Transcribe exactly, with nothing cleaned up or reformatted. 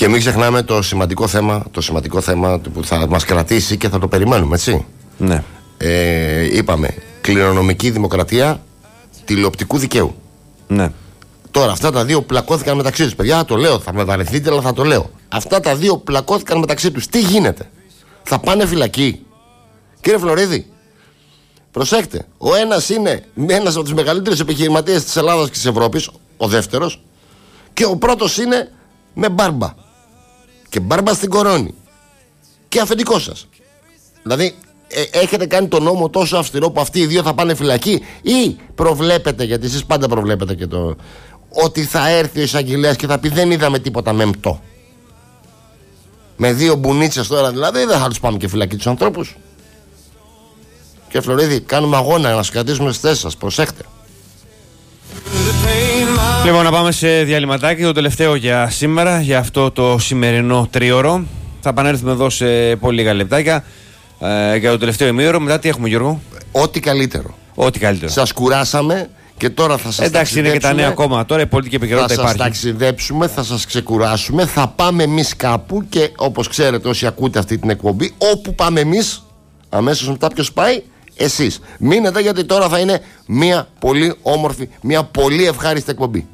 Και μην ξεχνάμε το σημαντικό θέμα, το σημαντικό θέμα που θα μας κρατήσει και θα το περιμένουμε, έτσι. Ναι. Ε, είπαμε, κληρονομική δημοκρατία τηλεοπτικού δικαίου. Ναι. Τώρα αυτά τα δύο πλακώθηκαν μεταξύ τους. Παιδιά, το λέω, θα με βαρεθείτε, αλλά θα το λέω. Αυτά τα δύο πλακώθηκαν μεταξύ τους. Τι γίνεται? Θα πάνε φυλακή? Κύριε Φλωρίδη, προσέχτε. Ο ένας είναι ένας από τους μεγαλύτερους επιχειρηματίες της Ελλάδας και της Ευρώπης, ο δεύτερος, και ο πρώτος είναι με μπάρμπα. Και μπάρμπα στην κορώνη. Και αφεντικό σας. Δηλαδή, ε, έχετε κάνει τον νόμο τόσο αυστηρό που αυτοί οι δύο θα πάνε φυλακή, ή προβλέπετε, γιατί εσείς πάντα προβλέπετε και το, ότι θα έρθει ο εισαγγελέας και θα πει δεν είδαμε τίποτα μεμπτό? Με δύο μπουνίτσες τώρα δηλαδή δεν θα τους πάμε και φυλακή τους ανθρώπους. Και Φλωρίδη, κάνουμε αγώνα να σας κρατήσουμε στις θέσεις σας. Προσέχτε. Λοιπόν, να πάμε σε διαλυματάκι, το τελευταίο για σήμερα, για αυτό το σημερινό τρίωρο. Θα επανέλθουμε εδώ σε πολύ λίγα λεπτάκια ε, για το τελευταίο ημίωρο. Μετά τι έχουμε, Γιώργο? Ό,τι καλύτερο. Ό,τι καλύτερο. Σας κουράσαμε και τώρα θα σας Εντάξει, είναι και τα νέα ακόμα. Τώρα η πολιτική επικαιρότητα υπάρχει. Θα σας ταξιδέψουμε, θα σας ξεκουράσουμε. Θα πάμε εμείς κάπου και όπως ξέρετε, όσοι ακούτε αυτή την εκπομπή, όπου πάμε εμείς, αμέσως μετά ποιος πάει? Εσείς. Μείνετε, γιατί τώρα θα είναι μια πολύ όμορφη, μια πολύ ευχάριστη εκπομπή.